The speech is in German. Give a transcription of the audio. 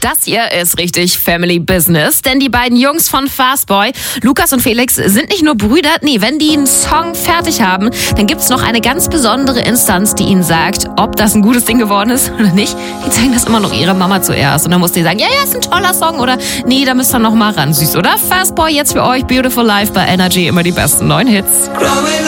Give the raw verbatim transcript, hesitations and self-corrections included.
Das hier ist richtig Family Business, denn die beiden Jungs von Fastboy, Lukas und Felix, sind nicht nur Brüder. Nee, wenn die einen Song fertig haben, dann gibt's noch eine ganz besondere Instanz, die ihnen sagt, ob das ein gutes Ding geworden ist oder nicht. Die zeigen das immer noch ihrer Mama zuerst und dann muss die sagen, ja, ja, ist ein toller Song oder nee, da müsst ihr noch mal ran. Süß, oder? Fastboy jetzt für euch, Beautiful Life bei Energy, immer die besten neuen Hits.